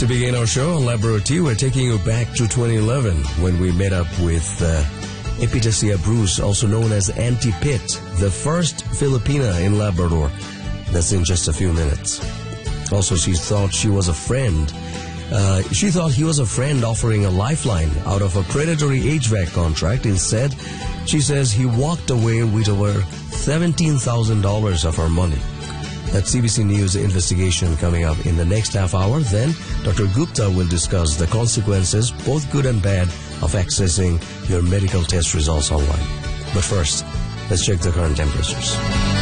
To begin our show on Laboratory, we're taking you back to 2011 when we met up with Epitasia Bruce, also known as Auntie Pitt, the first Filipina in Labrador. That's in just a few minutes. Also, she thought she was a friend. She thought he was a friend offering a lifeline out of a predatory HVAC contract. Instead, she says he walked away with over $17,000 of her money. That's CBC News investigation coming up in the next half hour. Then, Dr. Gupta will discuss the consequences, both good and bad, of accessing your medical test results online. But first, let's check the current temperatures.